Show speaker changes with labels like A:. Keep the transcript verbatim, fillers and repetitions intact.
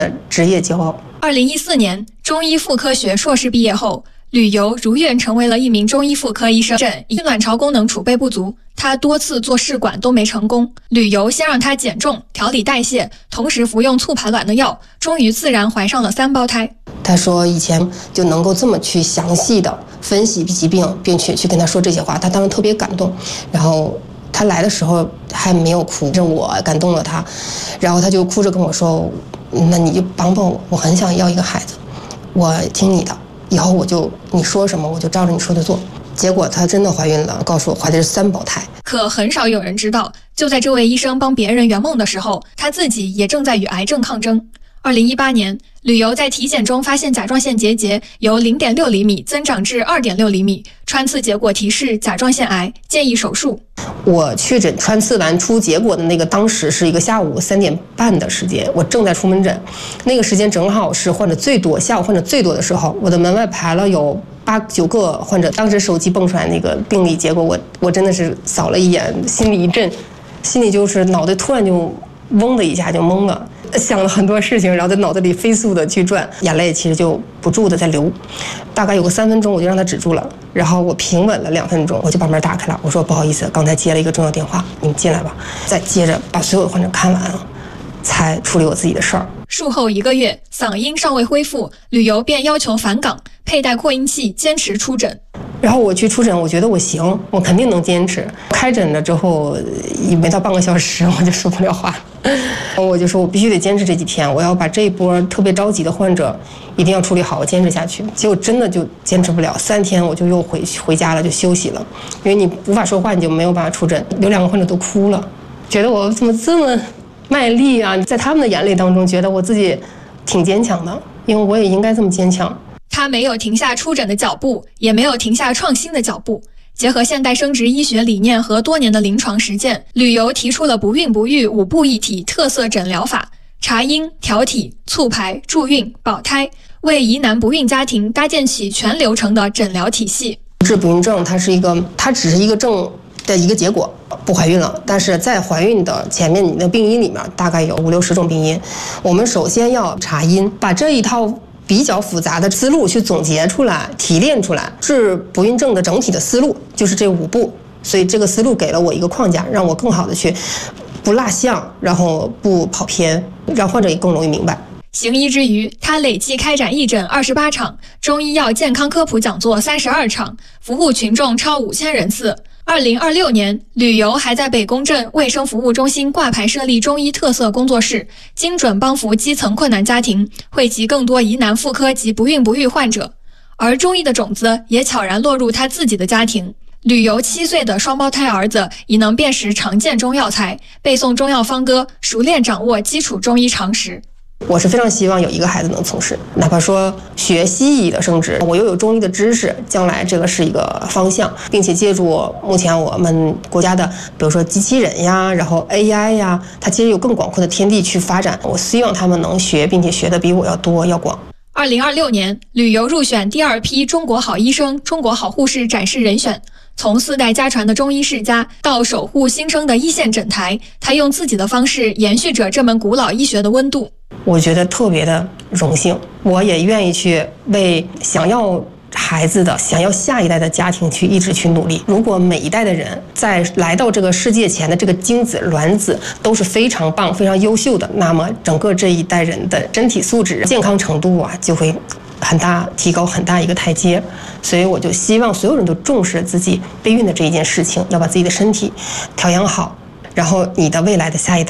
A: 职业骄傲。
B: 二零一四年，中医妇科学硕士毕业后，吕游如愿成为了一名中医妇科医生。因卵巢功能储备不足，他多次做试管都没成功。吕游先让他减重、调理代谢，同时服用促排卵的药，终于自然怀上了三胞胎。
A: 他说以前就能够这么去详细的分析疾病，并且去跟他说这些话，他当时特别感动。然后他来的时候还没有哭，是我感动了他，然后他就哭着跟我说：“那你就帮帮我，我很想要一个孩子，我听你的，以后我就你说什么我就照着你说的做。”结果她真的怀孕了，告诉我怀的是三胞胎。
B: 可很少有人知道，就在这位医生帮别人圆梦的时候，他自己也正在与癌症抗争。二零一八年，吕游在体检中发现甲状腺结节由 零点六厘米增长至 二点六厘米，穿刺结果提示甲状腺癌，建议手术。
A: 我确诊穿刺完出结果的那个当时是一个下午三点半的时间，我正在出门诊，那个时间正好是患者最多，下午患者最多的时候，我的门外排了有八九个患者。当时手机蹦出来那个病历结果，我我真的是扫了一眼，心里一震，心里就是脑袋突然就嗡的一下就懵了，想了很多事情，然后在脑子里飞速的去转，眼泪其实就不住的在流，大概有个三分钟我就让它止住了，然后我平稳了两分钟，我就把门打开了，我说不好意思，刚才接了一个重要电话，你们进来吧。再接着把所有的患者看完了，才处理我自己的事儿。
B: 术后一个月，嗓音尚未恢复，吕游便要求返岗，佩戴扩音器，坚持出诊。
A: 然后我去出诊，我觉得我行，我肯定能坚持。开诊了之后，也没到半个小时，我就说不了话了。我就说我必须得坚持这几天，我要把这一波特别着急的患者一定要处理好，我坚持下去。结果真的就坚持不了，三天我就又回回家了，就休息了。因为你无法说话，你就没有办法出诊。有两个患者都哭了，觉得我怎么这么卖力啊！在他们的眼泪当中，觉得我自己挺坚强的，因为我也应该这么坚强。
B: 他没有停下出诊的脚步，也没有停下创新的脚步。结合现代生殖医学理念和多年的临床实践，吕游提出了不孕不育五步一体特色诊疗法：查阴、调体、促排、助孕、保胎，为疑难不孕家庭搭建起全流程的诊疗体系。
A: 治不孕症，它是一个，它只是一个症的一个结果，不怀孕了。但是在怀孕的前面，你的病因里面大概有五六十种病因。我们首先要查阴，把这一套比较复杂的思路去总结出来、提炼出来，治不孕症的整体的思路就是这五步。所以这个思路给了我一个框架，让我更好的去不落项，然后不跑偏，让患者也更容易明白。
B: 行医之余，他累计开展义诊二十八场，中医药健康科普讲座三十二场，服务群众超五千人次。二零二六年，吕游还在北宫镇卫生服务中心挂牌设立中医特色工作室，精准帮扶基层困难家庭，惠及更多疑难妇科及不孕不育患者。而中医的种子也悄然落入他自己的家庭。吕游七岁的双胞胎儿子已能辨识常见中药材，背诵中药方歌，熟练掌握基础中医常识。
A: 我是非常希望有一个孩子能从事，哪怕说学西医的生殖，我又有中医的知识，将来这个是一个方向，并且借助目前我们国家的，比如说机器人呀，然后 A I 呀，它其实有更广阔的天地去发展。我希望他们能学，并且学的比我要多要广。
B: 二零二六年，吕游入选第二批中国好医生、中国好护士展示人选。从四代家传的中医世家到守护新生的一线诊台，他用自己的方式延续着这门古老医学的温度。
A: 我觉得特别的荣幸，我也愿意去为想要孩子的、想要下一代的家庭去一直去努力。如果每一代的人在来到这个世界前的这个精子、卵子都是非常棒、非常优秀的，那么整个这一代人的身体素质、健康程度啊，就会很大提高很大一个台阶。所以我就希望所有人都重视自己备孕的这一件事情，要把自己的身体调养好，然后你的未来的下一代